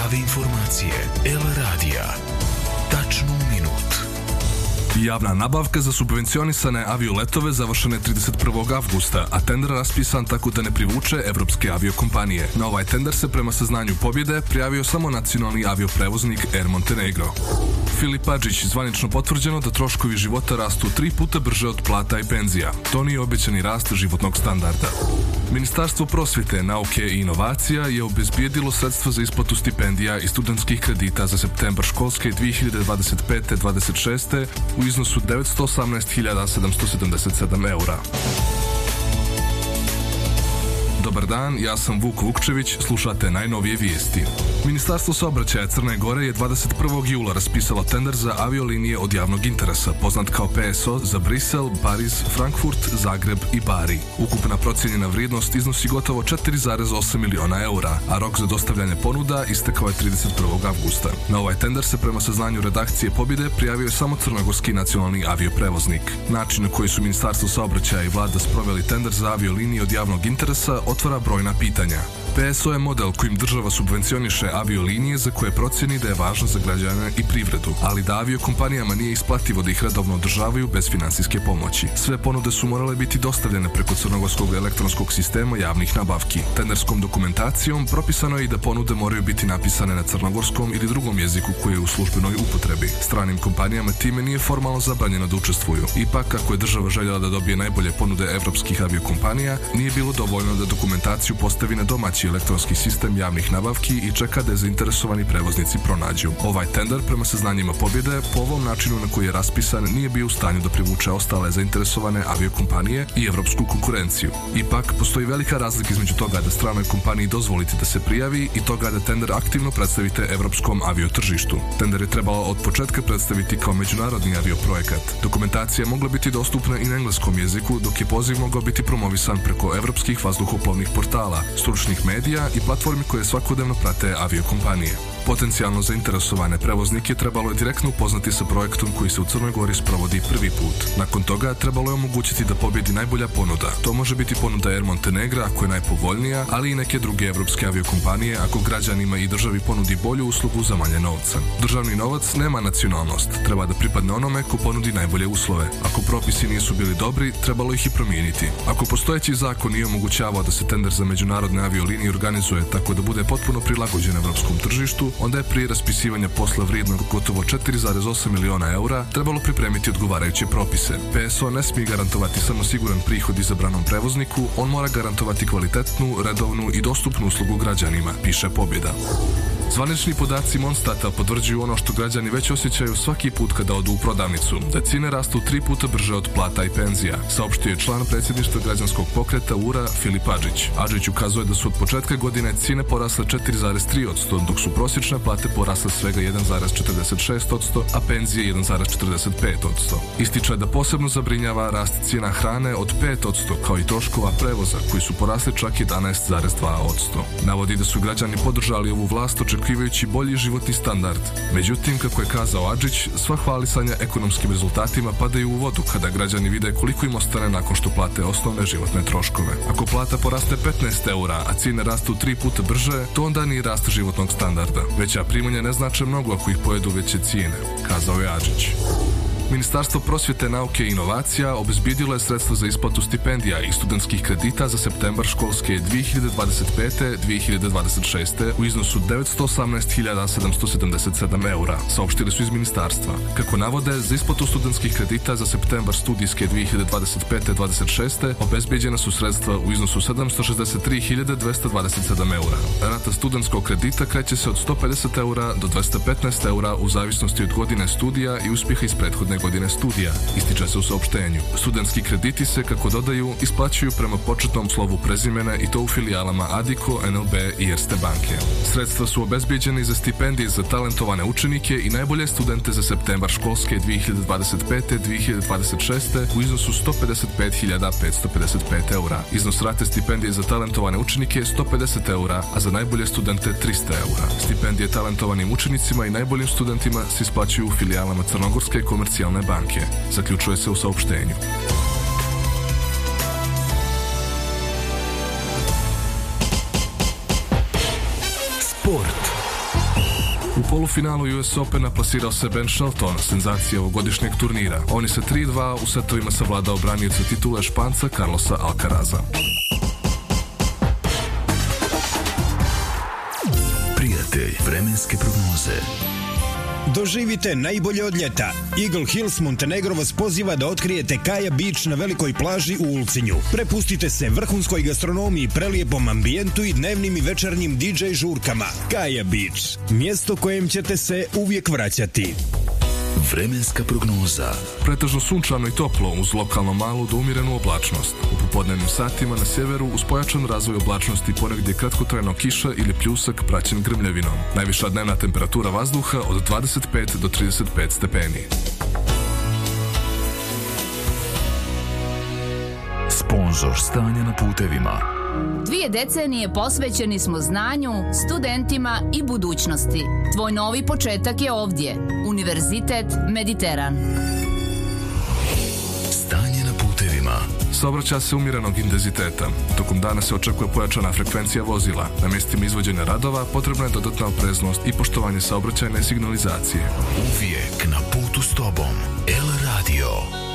Prave informacije. El Radija. Tačno u minut. Javna nabavka za subvencionisane avioletove završena je 31. avgusta, a tender raspisan tako da ne privuče evropske aviokompanije. Na ovaj tender se prema saznanju pobjede prijavio samo nacionalni avioprevoznik Air Montenegro. Filip Adžić, zvanično potvrđeno da troškovi života rastu 3 puta brže od plata i penzija. To nije obećani rast životnog standarda. Ministarstvo prosvjete, nauke i inovacija je obezbijedilo sredstva za isplatu stipendija i studentskih kredita za septembar školske 2025-26 u iznosu 918.777 eura. Dobar dan, ja sam Vuk Vukčević, slušate najnovije vijesti. Ministarstvo saobraćaja Crne Gore je 21. jula raspisalo tender za aviolinije od javnog interesa, poznat kao PSO, za Brisel, Pariz, Frankfurt, Zagreb i Bari. Ukupna procijenjena vrijednost iznosi gotovo 4,8 miliona eura, a rok za dostavljanje ponuda istekao je 31. avgusta. Na ovaj tender se prema saznanju redakcije Pobjede prijavio je samo crnogorski nacionalni avioprevoznik. Način na koji su Ministarstvo saobraćaja i vlada sproveli tender za aviolinije od javnog interesa otvara brojna pitanja. PSO je model kojim država subvencioniše aviolinije za koje procjeni da je važno za građane i privredu, ali da aviokompanijama nije isplativo da ih redovno održavaju bez finansijske pomoći. Sve ponude su morale biti dostavljene preko crnogorskog elektronskog sistema javnih nabavki. Tenderskom dokumentacijom propisano je i da ponude moraju biti napisane na crnogorskom ili drugom jeziku koji je u službenoj upotrebi. Stranim kompanijama time nije formalno zabranjeno da učestvuju. Ipak, ako je država željela da dobije najbolje ponude evropskih aviokompanija, nije bilo dovoljno da dokumentaciju postavi na domaći elektronski sistem javnih nabavki i čeka da je zainteresovani prevoznici pronađu. Ovaj tender, prema saznanjima Pobjede, po ovom načinu na koji je raspisan, nije bio u stanju da privuče ostale zainteresovane aviokompanije i evropsku konkurenciju. Ipak, postoji velika razlika između toga da stranoj kompaniji dozvolite da se prijavi i toga da tender aktivno predstavite evropskom aviotržištu. Tender je trebalo od početka predstaviti kao međunarodni avioprojekat. Dokumentacija je mogla biti dostupna i na engleskom jeziku, dok je poziv mogao biti promovisan preko evropskih vazduhoplovnih portala, stručnih medija i platformi koje svakodnevno prate aviokompanije. Potencijalno zainteresovane prevoznike trebalo je direktno upoznati sa projektom koji se u Crnoj Gori sprovodi prvi put. Nakon toga trebalo je omogućiti da pobjedi najbolja ponuda. To može biti ponuda Air Montenegra ako je najpovoljnija, ali i neke druge evropske aviokompanije ako građanima i državi ponudi bolju uslugu za manje novca. Državni novac nema nacionalnost, treba da pripadne onome ko ponudi najbolje uslove. Ako propisi nisu bili dobri, trebalo ih i promijeniti. Ako postojeći zakon nije omogućavao da se tender za međunarodne aviolinije organizuje tako da bude potpuno prilagođen evropskom tržištu, onda je prije raspisivanja posla vrijednog gotovo 4,8 miliona eura trebalo pripremiti odgovarajuće propise. PSO ne smije garantovati samo siguran prihod izabranom prevozniku, on mora garantovati kvalitetnu, redovnu i dostupnu uslugu građanima, piše Pobjeda. Zvanični podaci Monstata potvrđuju ono što građani već osjećaju svaki put kada odu u prodavnicu, da cijene rastu 3 puta brže od plata i penzija, saopštio je član predsjedništva građanskog pokreta URA Filip Adžić. Adžić ukazuje da su od početka godine cijene porasle 4,3%, dok su prosječne plate porasle svega 1,46%, a penzije 1,45%. Ističe da posebno zabrinjava rast cijena hrane od 5%, kao i troškova prevoza, koji su porasli čak 11,2%. Navodi da su građani podržali ovu vlast očekivajući bolji životni standard. Međutim, kako je kazao Adžić, sva hvalisanja ekonomskim rezultatima padaju u vodu kada građani vide koliko im ostane nakon što plate osnovne životne troškove. Ako plata poraste 15 eura, a cijene rastu 3 puta brže, to onda nije rast životnog standarda. Veća primanja ne znače mnogo ako ih pojedu veće cijene, kazao je Adžić. Ministarstvo prosvjete, nauke i inovacija obezbijedilo je sredstva za isplatu stipendija i studentskih kredita za septembar školske 2025-2026 u iznosu 918.777 eura, saopštili su iz ministarstva. Kako navode, za isplatu studentskih kredita za septembar studijske 2025-26 obezbijeđena su sredstva u iznosu 763.227 eura. Rata studentskog kredita kreće se od 150 eura do 215 eura u zavisnosti od godine studija i uspjeha iz prethodne godine studija, ističe se u saopštenju. Studentski krediti se, kako dodaju, isplaćuju prema početnom slovu prezimena i to u filijalama Adiko, NLB i Erste banke. Sredstva su obezbijeđene za stipendije za talentovane učenike i najbolje studente za septembar školske 2025-2026 u iznosu 155.555 eura. Iznos rate stipendije za talentovane učenike je 150 eura, a za najbolje studente 300 eura. Stipendije talentovanim učenicima i najboljim studentima se isplaćuju u filijalama Crnogorske komercijalne banke, zaključuje se u saopštenju. Sport. U polufinalu US Opena plasirao se Ben Shelton, senzacija ovogodišnjeg turnira. On je sa 3-2 u setovima savladao branioca titule Španca Carlosa Alcaraza. Prijatelj vremenske prognoze. Doživite najbolje od ljeta. Eagle Hills Montenegro vas poziva da otkrijete Kaja Beach na velikoj plaži u Ulcinju. Prepustite se vrhunskoj gastronomiji, prelijepom ambijentu i dnevnim i večernjim DJ žurkama. Kaja Beach. Mjesto kojem ćete se uvijek vraćati. Vremenska prognoza. Pretežno sunčano i toplo uz lokalno malu do umjerenu oblačnost. U popodnevnim satima na sjeveru uz pojačan razvoj oblačnosti ponegdje kratkotrajno kiša ili pljusak praćen grmljavinom. Najviša dnevna temperatura vazduha od 25 do 35 stepeni. Sponzor stanja na putevima. 2 decenije posvećeni smo znanju, studentima i budućnosti. Tvoj novi početak je ovdje. Univerzitet Mediteran. Stanje na putevima. Saobraćaj se umjerenog intenziteta. Tokom dana se očekuje pojačana frekvencija vozila. Na mjestima izvođenja radova potrebna je dodatna opreznost i poštovanje saobraćajne signalizacije. Uvijek na putu s tobom. El Radio.